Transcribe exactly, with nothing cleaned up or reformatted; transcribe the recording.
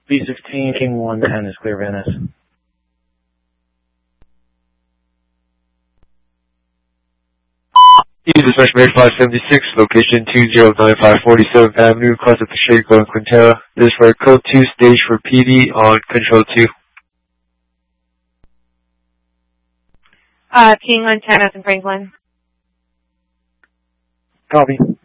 B sixteen, King one ten is clear, Van Ness. User Special five seventy-six, location two zero nine five forty-seventh Avenue, Casa Pacheco and Quintero. This is for code two stage for P D on control two. Uh, King one ten as in Franklin. Copy.